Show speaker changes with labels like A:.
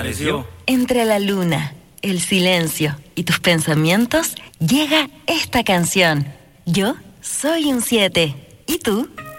A: apareció.
B: Entre la luna, el silencio y tus pensamientos llega esta canción. Yo soy un 7. ¿Y tú?